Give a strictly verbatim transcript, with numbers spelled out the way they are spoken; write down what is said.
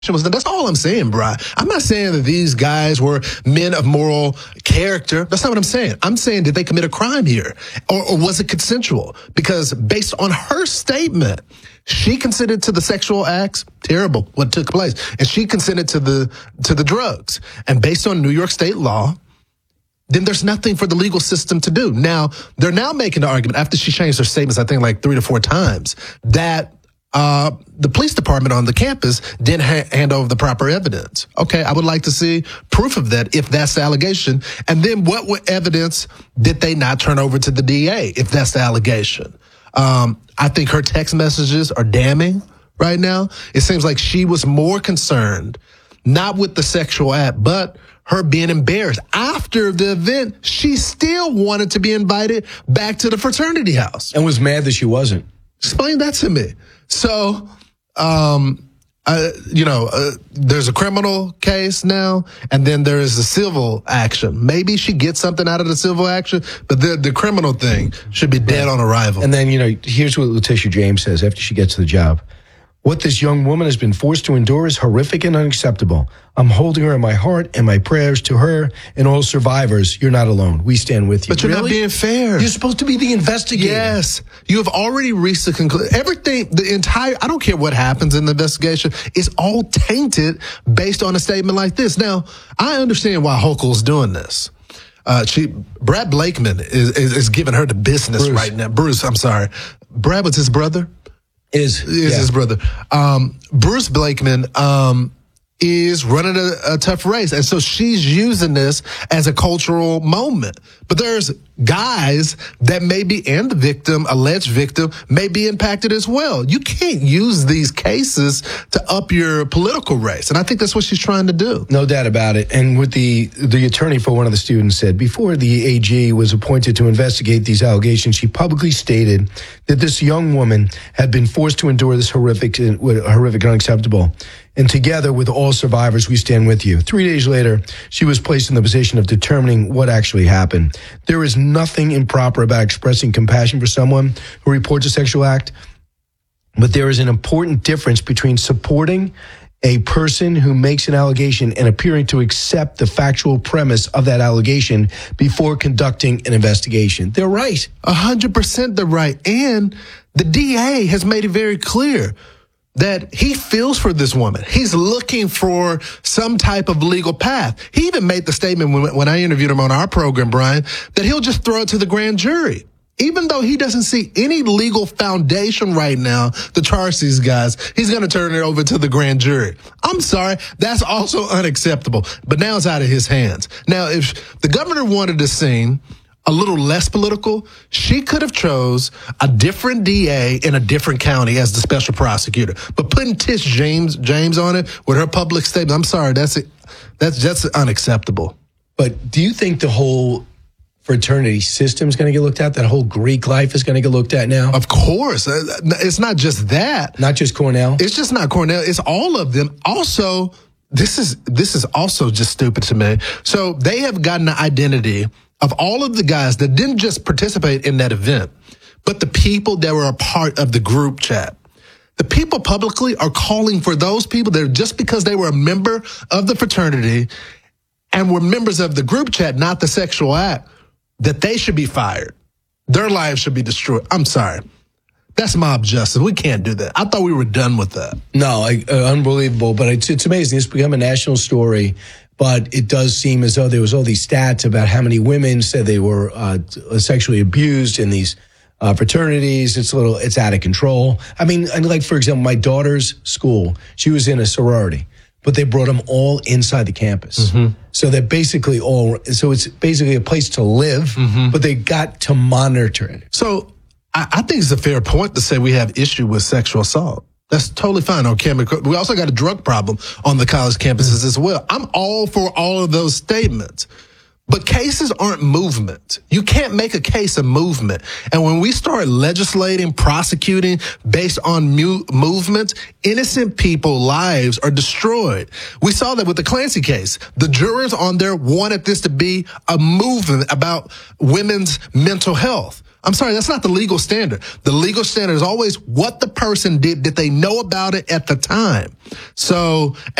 was that's all I'm saying, Brian. I'm not saying that these guys were men of moral character. That's not what I'm saying. I'm saying, did they commit a crime here? Or, or was it consensual? Because based on her statement, she consented to the sexual acts, terrible, what took place. And she consented to the to the drugs. And based on New York state law, then there's nothing for the legal system to do. Now, they're now making the argument, after she changed her statements, I think like three to four times, that Uh, the police department on the campus didn't ha- hand over the proper evidence. Okay, I would like to see proof of that if that's the allegation. And then what what evidence did they not turn over to the D A if that's the allegation? Um, I think her text messages are damning right now. It seems like she was more concerned not with the sexual act, but her being embarrassed. After the event, she still wanted to be invited back to the fraternity house. And was mad that she wasn't. Explain that to me. So, um, uh, you know, uh, there's a criminal case now, and then there is a civil action. Maybe she gets something out of the civil action, but the the criminal thing should be dead on arrival. And then, you know, here's what Letitia James says after she gets the job. What this young woman has been forced to endure is horrific and unacceptable. I'm holding her in my heart and my prayers to her and all survivors. You're not alone. We stand with you. But you're really? not being fair. You're supposed to be the investigator. Yes. You have already reached the conclusion. Everything, the entire, I don't care what happens in the investigation, is all tainted based on a statement like this. Now, I understand why Hochul's doing this. Uh, she, Brad Blakeman is, is, is giving her the business Bruce. right now. Bruce, I'm sorry. Brad was his brother? Is, is yeah. his brother. Um, Bruce Blakeman, um, is running a, a tough race. And so she's using this as a cultural moment. But there's guys that may be, and the victim, alleged victim, may be impacted as well. You can't use these cases to up your political race. And I think that's what she's trying to do. No doubt about it. And what the, the attorney for one of the students said, before the A G was appointed to investigate these allegations, she publicly stated that this young woman had been forced to endure this horrific, horrific, unacceptable. And together with all survivors, we stand with you. Three days later, she was placed in the position of determining what actually happened. There is nothing improper about expressing compassion for someone who reports a sexual act, but there is an important difference between supporting a person who makes an allegation and appearing to accept the factual premise of that allegation before conducting an investigation. They're right. A hundred percent they're right. And the D A has made it very clear that he feels for this woman. He's looking for some type of legal path. He even made the statement when, when I interviewed him on our program, Brian, that he'll just throw it to the grand jury. Even though he doesn't see any legal foundation right now to charge these guys, he's going to turn it over to the grand jury. I'm sorry, that's also unacceptable. But now it's out of his hands. Now, if the governor wanted to seem a little less political, she could have chose a different D A in a different county as the special prosecutor. But putting Tish James James on it with her public statement, I'm sorry, that's it. That's that's unacceptable. But do you think the whole fraternity system is going to get looked at? That whole Greek life is going to get looked at now? Of course. It's not just that. Not just Cornell? It's just not Cornell. It's all of them. Also, this is this is also just stupid to me. So they have gotten an identity of all of the guys that didn't just participate in that event, but the people that were a part of the group chat. The people publicly are calling for those people that just because they were a member of the fraternity and were members of the group chat, not the sexual act, that they should be fired. Their lives should be destroyed. I'm sorry. That's mob justice. We can't do that. I thought we were done with that. No, I, uh, unbelievable. But it's, it's amazing. It's become a national story. But it does seem as though there was all these stats about how many women said they were uh, sexually abused in these uh, fraternities. It's a little, it's out of control. I mean, like, for example, my daughter's school, she was in a sorority, but they brought them all inside the campus. Mm-hmm. So they're basically all, so it's basically a place to live, mm-hmm. but they got to monitor it. So I, I think it's a fair point to say we have issue with sexual assault. That's totally fine on campus. We also got a drug problem on the college campuses as well. I'm all for all of those statements. But cases aren't movement. You can't make a case a movement. And when we start legislating, prosecuting based on mu- movement, innocent people's lives are destroyed. We saw that with the Clancy case. The jurors on there wanted this to be a movement about women's mental health. I'm sorry, that's not the legal standard. The legal standard is always what the person did. Did they know about it at the time? So